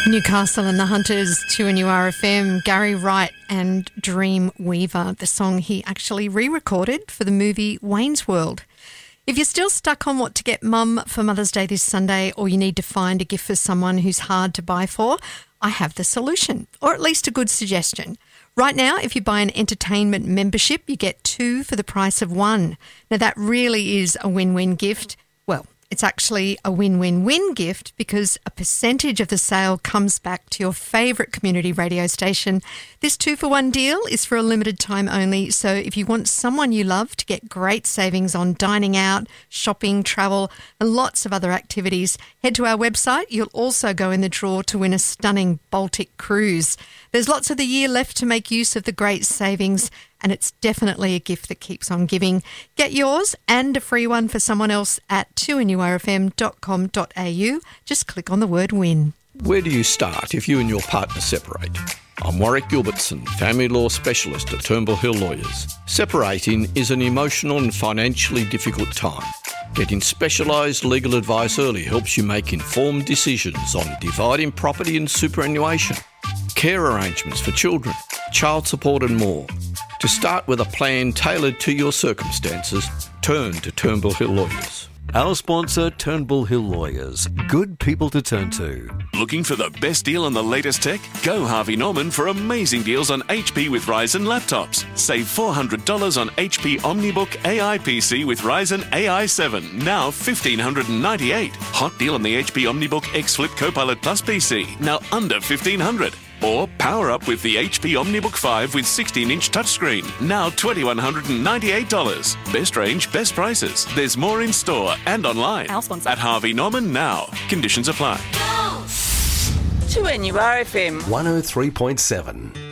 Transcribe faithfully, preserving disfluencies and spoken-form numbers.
Newcastle and the Hunters, two N U R F M, Gary Wright and Dream Weaver, the song he actually re-recorded for the movie Wayne's World. If you're still stuck on what to get Mum for Mother's Day this Sunday, or you need to find a gift for someone who's hard to buy for, I have the solution, or at least a good suggestion. Right now, if you buy an entertainment membership, you get two for the price of one. Now, that really is a win-win gift. Well, it's actually a win-win-win gift because a percentage of the sale comes back to your favourite community radio station. This two-for-one deal is for a limited time only, so if you want someone you love to get great savings on dining out, shopping, travel and lots of other activities, head to our website. You'll also go in the draw to win a stunning Baltic cruise. There's lots of the year left to make use of the great savings, and it's definitely a gift that keeps on giving. Get yours and a free one for someone else at two n u r f m dot com dot a u. Just click on the word win. Where do you start if you and your partner separate? I'm Warwick Gilbertson, family law specialist at Turnbull Hill Lawyers. Separating is an emotional and financially difficult time. Getting specialised legal advice early helps you make informed decisions on dividing property and superannuation, care arrangements for children, child support and more. To start with a plan tailored to your circumstances, turn to Turnbull Hill Lawyers. Our sponsor, Turnbull Hill Lawyers. Good people to turn to. Looking for the best deal on the latest tech? Go Harvey Norman for amazing deals on H P with Ryzen laptops. Save four hundred dollars on H P OmniBook A I P C with Ryzen A I seven, now one thousand five hundred ninety-eight dollars. Hot deal on the H P OmniBook X Flip Copilot Plus P C, now under fifteen hundred dollars. Or power up with the H P OmniBook five with sixteen inch touchscreen, now two thousand one hundred ninety-eight dollars. Best range, best prices. There's more in store and online. Our sponsor. At Harvey Norman now. Conditions apply. two N U R F M one oh three point seven.